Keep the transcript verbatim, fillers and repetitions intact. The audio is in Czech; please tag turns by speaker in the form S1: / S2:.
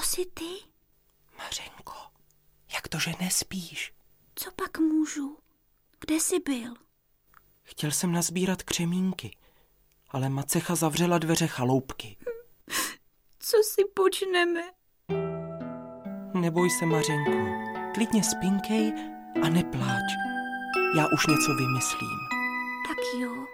S1: jsi ty?
S2: Mařenko, jak to, že nespíš?
S1: Co pak můžu? Kde jsi byl?
S2: Chtěl jsem nazbírat křemínky, ale macecha zavřela dveře chaloupky.
S1: Co si počneme?
S2: Neboj se, Mařenko, klidně spinkej a nepláč. Já už něco vymyslím.
S1: Tak jo.